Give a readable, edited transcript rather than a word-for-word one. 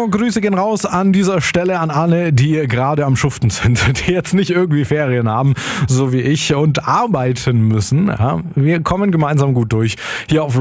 Also Grüße gehen raus an dieser Stelle an alle, die gerade am Schuften sind, die jetzt nicht irgendwie Ferien haben, so wie ich, und arbeiten müssen. Ja, wir kommen gemeinsam gut durch. Hier auf